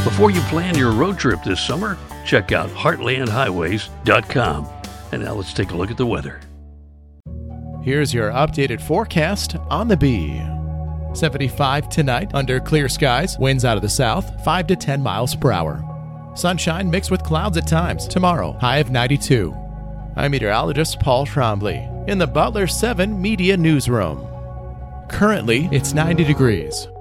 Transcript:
Before you plan your road trip this summer, check out heartlandhighways.com. And now let's take a look at the weather. Here's your updated forecast on the Bee. 75 tonight under clear skies, winds out of the south, 5 to 10 miles per hour. Sunshine mixed with clouds at times. Tomorrow, high of 92. I'm meteorologist Paul Trombley in the Butler 7 Media Newsroom. Currently, it's 90 degrees.